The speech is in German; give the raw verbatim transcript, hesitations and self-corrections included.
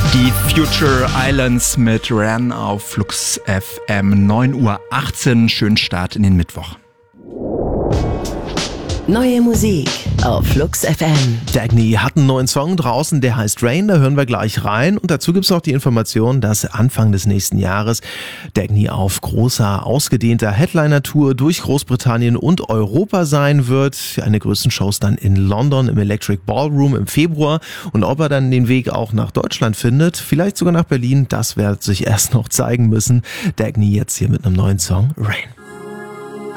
Die Future Islands mit Ran auf Flux F M, neun Uhr achtzehn. Schönen Start in den Mittwoch. Neue Musik auf Flux F M. Dagny hat einen neuen Song draußen, der heißt Rain, da hören wir gleich rein. Und dazu gibt's noch die Information, dass Anfang des nächsten Jahres Dagny auf großer, ausgedehnter Headliner-Tour durch Großbritannien und Europa sein wird. Eine größten Shows dann in London im Electric Ballroom im Februar. Und ob er dann den Weg auch nach Deutschland findet, vielleicht sogar nach Berlin, das wird sich erst noch zeigen müssen. Dagny jetzt hier mit einem neuen Song Rain.